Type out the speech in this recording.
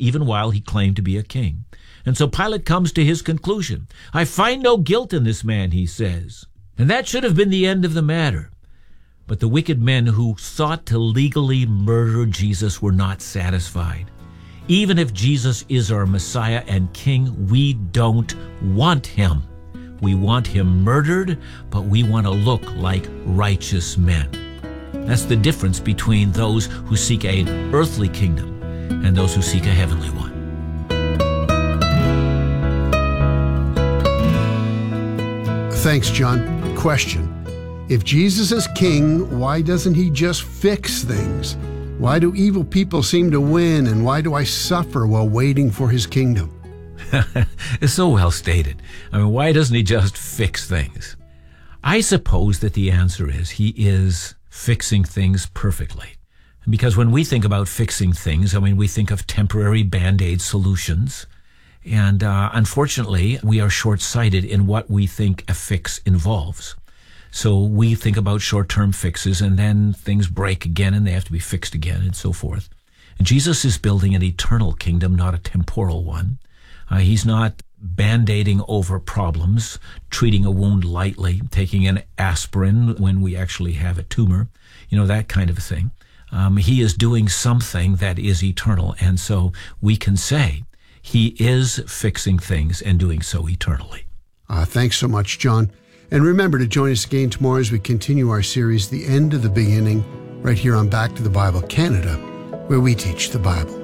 even while he claimed to be a king. And so Pilate comes to his conclusion. I find no guilt in this man, he says. And that should have been the end of the matter. But the wicked men who sought to legally murder Jesus were not satisfied. Even if Jesus is our Messiah and King, we don't want him. We want him murdered, but we want to look like righteous men. That's the difference between those who seek an earthly kingdom and those who seek a heavenly one. Thanks, John. Question. If Jesus is king, why doesn't he just fix things? Why do evil people seem to win, and why do I suffer while waiting for his kingdom? It's so well stated. I mean, why doesn't he just fix things? I suppose that the answer is he is fixing things perfectly. Because when we think about fixing things, I mean, we think of temporary Band-Aid solutions. And unfortunately, we are short-sighted in what we think a fix involves. So we think about short-term fixes, and then things break again, and they have to be fixed again, and so forth. And Jesus is building an eternal kingdom, not a temporal one. He's not Band-Aiding over problems, treating a wound lightly, taking an aspirin when we actually have a tumor, that kind of a thing. He is doing something that is eternal, and so we can say he is fixing things and doing so eternally. Thanks so much, John. And remember to join us again tomorrow as we continue our series, The End of the Beginning, right here on Back to the Bible Canada, where we teach the Bible.